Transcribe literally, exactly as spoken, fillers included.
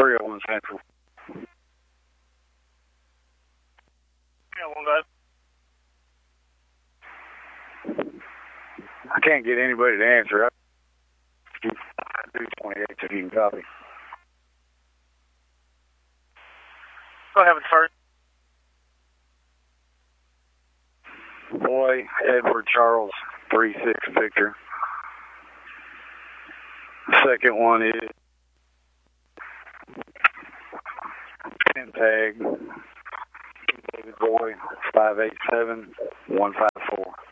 three oh one Central. Yeah, one guy. I can't get anybody to answer. I do twenty-eight if you can copy. Go ahead with first. Boy, Edward Charles, three six Victor. Second one is Pin Tag, David Boy, five eight seven one five four.